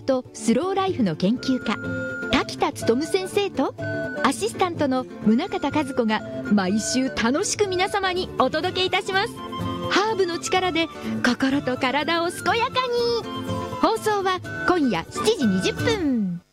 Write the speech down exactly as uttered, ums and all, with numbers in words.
とスローライフの研究家滝田勉先生とアシスタントの宗像和子が毎週楽しく皆様にお届けいたします。ハーブの力で心と体を健やかに。放送は今夜しちじにじゅっぷん。